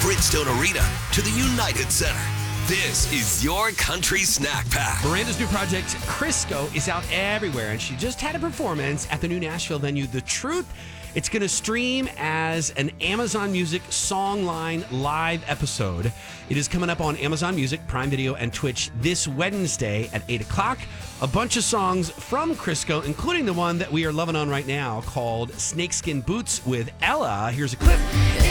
Bridgestone Arena to the United Center. This is your country snack pack. Miranda's new project, Crisco, is out everywhere, and she just had a performance at the new Nashville venue, The Truth. It's going to stream as an Amazon Music Songline live episode. It is coming up on Amazon Music, Prime Video, and Twitch this Wednesday at 8 o'clock. A bunch of songs from Crisco, including the one that we are loving on right now called Snakeskin Boots with Ella. Here's a clip.